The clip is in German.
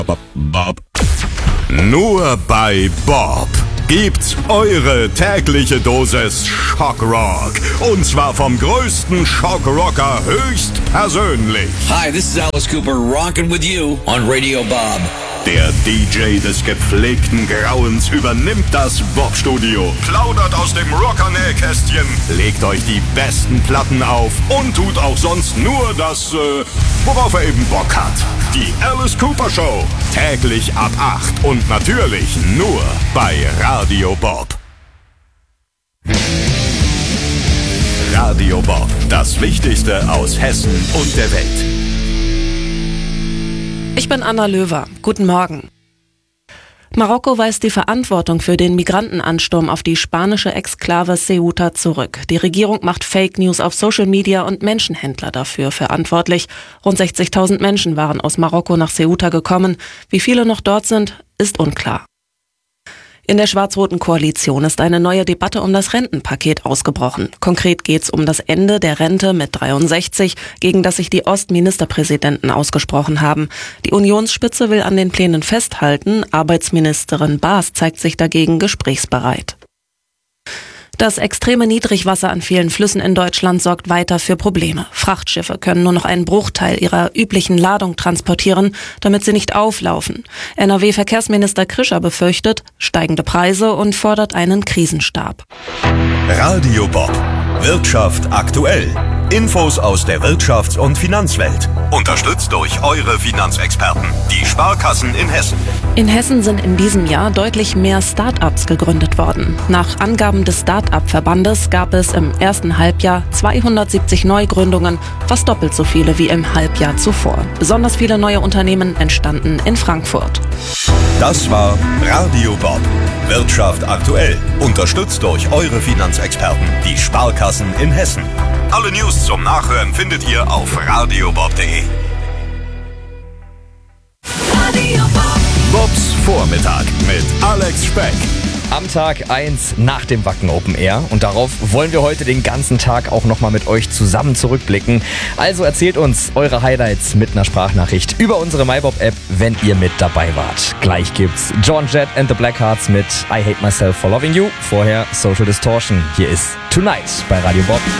Bob. Nur bei Bob gibt's eure tägliche Dosis Schockrock. Und zwar vom größten Schockrocker höchstpersönlich. Hi, this is Alice Cooper, rockin' with you on Radio Bob. Der DJ des gepflegten Grauens übernimmt das Bob-Studio, plaudert aus dem Rocker-Nähkästchen, legt euch die besten Platten auf und tut auch sonst nur das, worauf er eben Bock hat. Die Alice Cooper Show, täglich ab 8 und natürlich nur bei Radio Bob. Radio Bob, das Wichtigste aus Hessen und der Welt. Ich bin Anna Löwer. Guten Morgen. Marokko weist die Verantwortung für den Migrantenansturm auf die spanische Exklave Ceuta zurück. Die Regierung macht Fake News auf Social Media und Menschenhändler dafür verantwortlich. Rund 60.000 Menschen waren aus Marokko nach Ceuta gekommen. Wie viele noch dort sind, ist unklar. In der schwarz-roten Koalition ist eine neue Debatte um das Rentenpaket ausgebrochen. Konkret geht es um das Ende der Rente mit 63, gegen das sich die Ostministerpräsidenten ausgesprochen haben. Die Unionsspitze will an den Plänen festhalten. Arbeitsministerin Baas zeigt sich dagegen gesprächsbereit. Das extreme Niedrigwasser an vielen Flüssen in Deutschland sorgt weiter für Probleme. Frachtschiffe können nur noch einen Bruchteil ihrer üblichen Ladung transportieren, damit sie nicht auflaufen. NRW-Verkehrsminister Krischer befürchtet steigende Preise und fordert einen Krisenstab. Radio Bob. Wirtschaft aktuell. Infos aus der Wirtschafts- und Finanzwelt. Unterstützt durch eure Finanzexperten, die Sparkassen in Hessen. In Hessen sind in diesem Jahr deutlich mehr Start-ups gegründet worden. Nach Angaben des Start-up-Verbandes gab es im ersten Halbjahr 270 Neugründungen, fast doppelt so viele wie im Halbjahr zuvor. Besonders viele neue Unternehmen entstanden in Frankfurt. Das war Radio Bob. Wirtschaft aktuell. Unterstützt durch eure Finanzexperten, die Sparkassen in Hessen. Alle News zum Nachhören findet ihr auf radiobob.de. Radio Bob. Bobs Vormittag mit Alex Speck. Am Tag 1 nach dem Wacken Open Air und darauf wollen wir heute den ganzen Tag auch nochmal mit euch zusammen zurückblicken. Also erzählt uns eure Highlights mit einer Sprachnachricht über unsere MyBob-App, wenn ihr mit dabei wart. Gleich gibt's John Jett and the Blackhearts mit I Hate Myself for Loving You. Vorher Social Distortion. Hier ist Tonight bei Radio Bob.